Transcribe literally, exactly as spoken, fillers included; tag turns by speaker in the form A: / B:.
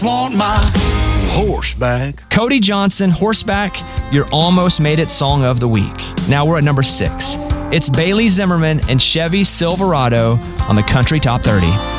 A: Want my horseback.
B: Cody Johnson, Horseback, your Almost Made It song of the week. Now we're at number six. It's Bailey Zimmerman and Chevy Silverado on the Country Top thirty.